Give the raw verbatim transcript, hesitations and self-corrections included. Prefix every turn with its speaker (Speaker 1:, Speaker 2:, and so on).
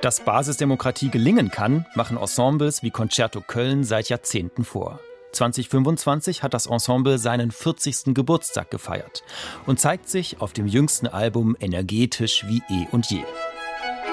Speaker 1: Dass Basisdemokratie gelingen kann, machen Ensembles wie Concerto Köln seit Jahrzehnten vor. zwanzig fünfundzwanzig hat das Ensemble seinen vierzigsten Geburtstag gefeiert und zeigt sich auf dem jüngsten Album energetisch wie eh und je.